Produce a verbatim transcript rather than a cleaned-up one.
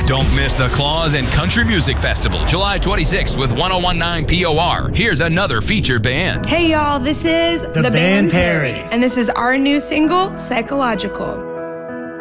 Don't miss the Claus and Country Music Festival, July twenty-sixth with one oh one point nine P O R. Here's another featured band. Hey y'all, this is The, the Band Perry. And this is our new single, Psychological.